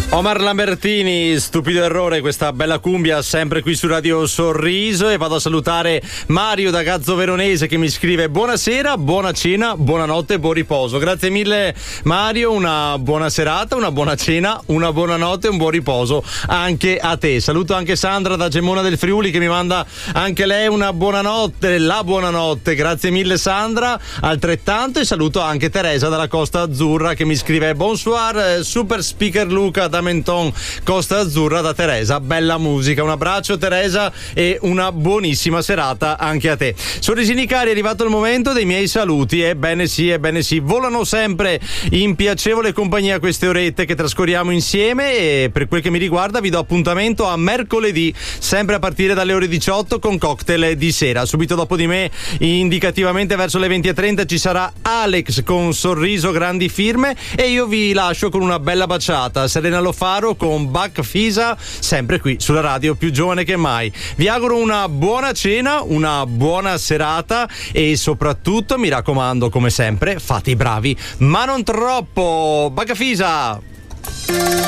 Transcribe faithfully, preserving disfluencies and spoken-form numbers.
Omar Lambertini, stupido errore, questa bella cumbia sempre qui su Radio Sorriso. E vado a salutare Mario da Gazzo Veronese che mi scrive: buonasera, buona cena, buonanotte e buon riposo. Grazie mille Mario, una buona serata, una buona cena, una buona notte e un buon riposo anche a te. Saluto anche Sandra da Gemona del Friuli che mi manda anche lei una buonanotte, la buonanotte. Grazie mille Sandra, altrettanto. E saluto anche Teresa dalla Costa Azzurra che mi scrive: bonsoir, super speaker Luca da Menton, Costa Azzurra, da Teresa. Bella musica, un abbraccio Teresa e una buonissima serata anche a te. Sorrisini cari, è arrivato il momento dei miei saluti. Ebbene sì, ebbene sì, volano sempre in piacevole compagnia queste orette che trascorriamo insieme, e per quel che mi riguarda vi do appuntamento a mercoledì sempre a partire dalle ore diciotto con Cocktail di sera. Subito dopo di me, indicativamente verso le venti e trenta, ci sarà Alex con Sorriso grandi firme, e io vi lascio con una bella baciata. Serena Faro con Bac Fisa, sempre qui sulla radio più giovane che mai. Vi auguro una buona cena, una buona serata e soprattutto, mi raccomando, come sempre, fate i bravi, ma non troppo. Bac Fisa!